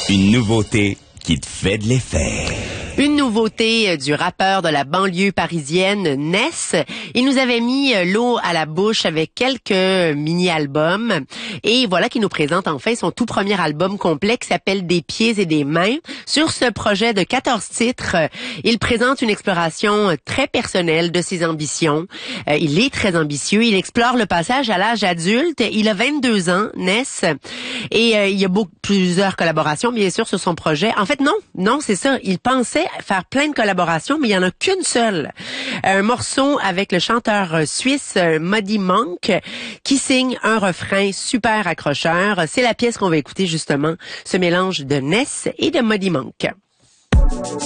Une nouveauté qui te fait de l'effet. Une nouveauté du rappeur de la banlieue parisienne, Ness. Il nous avait mis l'eau à la bouche avec quelques mini-albums. Et voilà qu'il nous présente enfin son tout premier album complet qui s'appelle Des pieds et des mains. Sur ce projet de 14 titres, il présente une exploration très personnelle de ses ambitions. Il est très ambitieux. Il explore le passage à l'âge adulte. Il a 22 ans, Ness. Et il y a plusieurs collaborations, bien sûr, sur son projet. En fait, non, c'est ça. Il pensait faire plein de collaborations, mais il y en a qu'une seule. Un morceau avec le chanteur suisse Muddy Monk qui signe un refrain super accrocheur. C'est la pièce qu'on va écouter justement, ce mélange de Ness et de Muddy Monk.